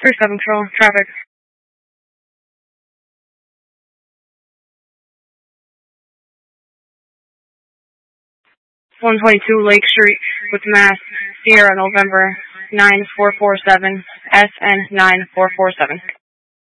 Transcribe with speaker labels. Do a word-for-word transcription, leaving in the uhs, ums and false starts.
Speaker 1: three seven control, traffic. one twenty-two Lake Street with Mass, Sierra November nine four four seven, S N nine four four seven.